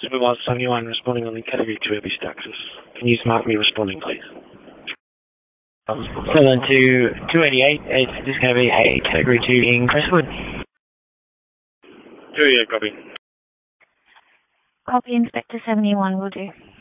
Supervisor 71 responding on the Category 2 East Axis. Can you mark me responding, please? 72288, it's just going to be a Category 2 in Crestwood. 2, yeah, copy. Copy, Inspector 71 will do.